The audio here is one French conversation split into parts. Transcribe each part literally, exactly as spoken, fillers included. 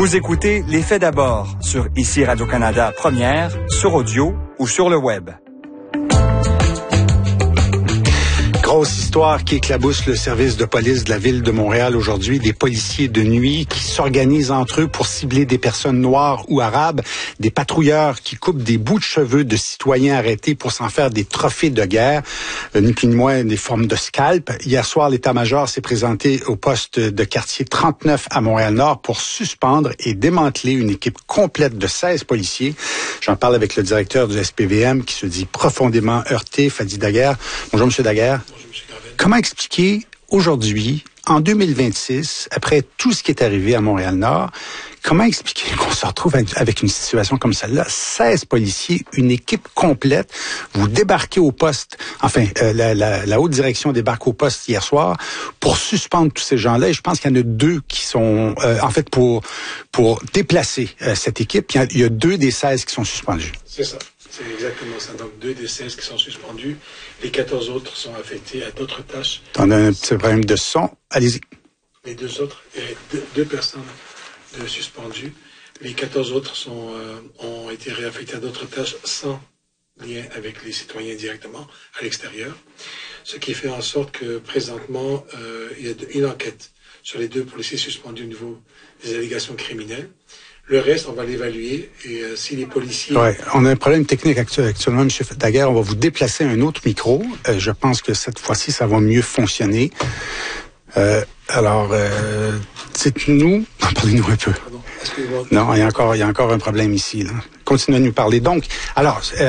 Vous écoutez Les Faits d'abord sur Ici Radio-Canada Première, sur audio ou sur le web. Grosse histoire qui éclabousse le service de police de la ville de Montréal aujourd'hui. Des policiers de nuit qui s'organisent entre eux pour cibler des personnes noires ou arabes. Des patrouilleurs qui coupent des bouts de cheveux de citoyens arrêtés pour s'en faire des trophées de guerre. Euh, ni plus ni moins des formes de scalp. Hier soir, l'état-major s'est présenté au poste de quartier trente-neuf à Montréal-Nord pour suspendre et démanteler une équipe complète de seize policiers. J'en parle avec le directeur du S P V M qui se dit profondément heurté, Fadi Daguerre. Bonjour, M. Daguerre. Comment expliquer aujourd'hui, en deux mille vingt-six, après tout ce qui est arrivé à Montréal-Nord, comment expliquer qu'on se retrouve avec une situation comme celle-là? seize policiers, une équipe complète. Vous débarquez au poste, enfin, euh, la, la, la haute direction débarque au poste hier soir pour suspendre tous ces gens-là. Et je pense qu'il y en a deux qui sont, euh, en fait, pour pour déplacer euh, cette équipe. Il y, a, il y a deux des seize qui sont suspendus. C'est ça. C'est exactement ça. Donc, deux des seize qui sont suspendus. Les quatorze autres sont affectés à d'autres tâches. On a un petit problème de son. Allez-y. Les deux autres, deux, deux personnes de suspendues. Les quatorze autres sont, euh, ont été réaffectés à d'autres tâches sans lien avec les citoyens directement à l'extérieur. Ce qui fait en sorte que, présentement, euh, il y a une enquête sur les deux policiers suspendus au niveau des allégations criminelles. Le reste, on va l'évaluer et euh, si les policiers... Oui, on a un problème technique actuellement, M. Daguerre. On va vous déplacer un autre micro. Euh, je pense que cette fois-ci, ça va mieux fonctionner. Euh, alors, euh, dites-nous... Parlez-nous un peu. Pardon, excusez-moi. Non, il y a encore, il y a encore un problème ici. Là. Continuez à nous parler. Donc, alors, euh,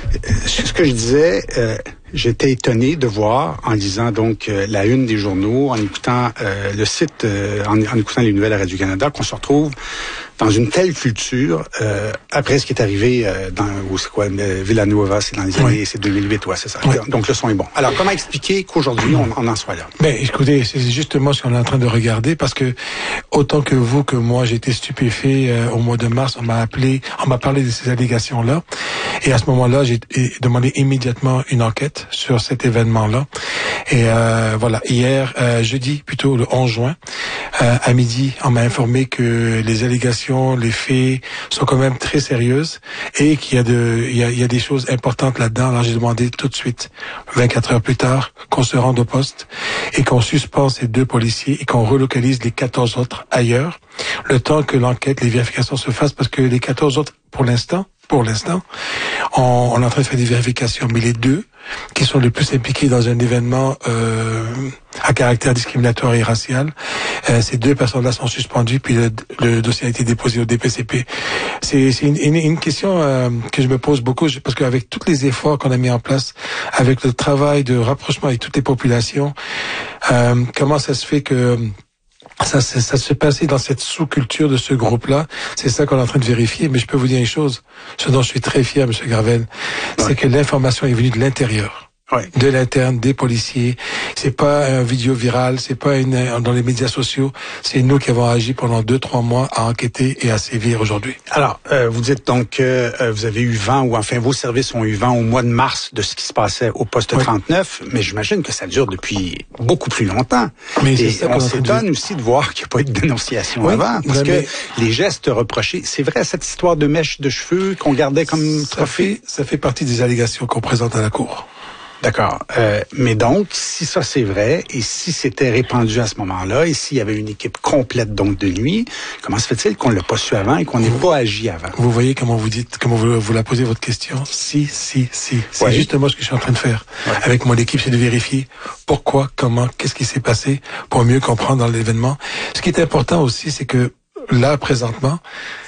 ce que je disais... Euh, J'étais étonné de voir, en lisant donc euh, la une des journaux, en écoutant euh, le site, euh, en, en écoutant les nouvelles à Radio-Canada, qu'on se retrouve dans une telle culture, euh, après ce qui est arrivé euh, dans, où c'est quoi, euh, Villanueva, c'est dans les années, oui. C'est deux mille huit, ouais, c'est ça. Oui. Donc le son est bon. Alors, comment expliquer qu'aujourd'hui, on, on en soit là? Ben, écoutez, c'est justement ce qu'on est en train de regarder, parce que autant que vous que moi, j'ai été stupéfait euh, au mois de mars, on m'a appelé, on m'a parlé de ces allégations-là, et à ce moment-là, j'ai demandé immédiatement une enquête sur cet événement-là. Et euh, voilà, hier, euh, jeudi, plutôt le onze juin, euh, à midi, on m'a informé que les allégations, les faits sont quand même très sérieuses et qu'il y a de, il y a, il y a des choses importantes là-dedans. Alors j'ai demandé tout de suite, vingt-quatre heures plus tard, qu'on se rende au poste et qu'on suspend ces deux policiers et qu'on relocalise les quatorze autres ailleurs, le temps que l'enquête, les vérifications se fassent, parce que les quatorze autres, pour l'instant, pour l'instant, on, on est en train de faire des vérifications, mais les deux qui sont les plus impliqués dans un événement euh, à caractère discriminatoire et racial, euh, ces deux personnes-là sont suspendues, puis le, le dossier a été déposé au D P C P. C'est, c'est une, une, une question euh, que je me pose beaucoup, parce qu'avec tous les efforts qu'on a mis en place, avec le travail de rapprochement avec toutes les populations, euh, comment ça se fait que Ça, ça, ça se passait dans cette sous-culture de ce groupe-là. C'est ça qu'on est en train de vérifier. Mais je peux vous dire une chose, ce dont je suis très fier, M. Gravel, ouais. C'est que l'information est venue de l'intérieur. Ouais. De l'interne, des policiers. C'est pas un vidéo viral, c'est pas une, dans les médias sociaux. C'est nous qui avons agi pendant deux, trois mois à enquêter et à sévir aujourd'hui. Alors, euh, vous dites donc que euh, vous avez eu vent, ou enfin vos services ont eu vent au mois de mars de ce qui se passait au poste oui. trente-neuf, mais j'imagine que ça dure depuis beaucoup plus longtemps. Mais et c'est ça on s'étonne de... aussi de voir qu'il n'y a pas eu de dénonciation oui, avant, parce que mais... les gestes reprochés, c'est vrai, cette histoire de mèche de cheveux qu'on gardait comme ça trophée? Fait, ça fait partie des allégations qu'on présente à la Cour. D'accord. Euh, mais donc, si ça c'est vrai, et si c'était répandu à ce moment-là, et s'il y avait une équipe complète donc de nuit, comment se fait-il qu'on ne l'a pas su avant et qu'on n'ait pas agi avant? Vous voyez comment vous dites, comment vous, vous la posez votre question? Si, si, si. C'est ouais. justement ce que je suis en train de faire. Ouais. Avec mon équipe, c'est de vérifier pourquoi, comment, qu'est-ce qui s'est passé pour mieux comprendre dans l'événement. Ce qui est important aussi, c'est que là, présentement,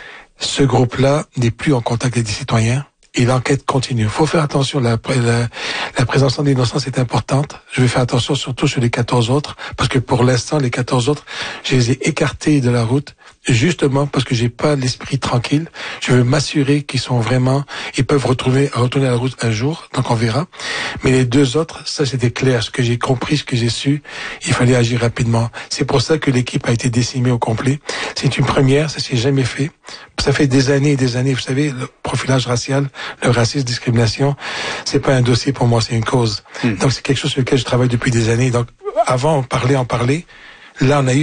ce groupe-là n'est plus en contact avec des citoyens. Et l'enquête continue. Il faut faire attention. La, la, la présomption d'innocence est importante. Je vais faire attention surtout sur les quatorze autres, parce que pour l'instant, les quatorze autres, je les ai écartés de la route, justement parce que j'ai pas l'esprit tranquille. Je veux m'assurer qu'ils sont vraiment, ils peuvent retrouver, retourner à la route un jour, donc on verra. Mais les deux autres, ça c'était clair. Ce que j'ai compris, ce que j'ai su, il fallait agir rapidement. C'est pour ça que l'équipe a été décimée au complet. C'est une première, ça s'est jamais fait. Ça fait des années et des années. Vous savez, le profilage racial, le racisme, discrimination, c'est pas un dossier pour moi, c'est une cause. Mmh. Donc c'est quelque chose sur lequel je travaille depuis des années. Donc avant, on parlait, on parlait. Là, on a eu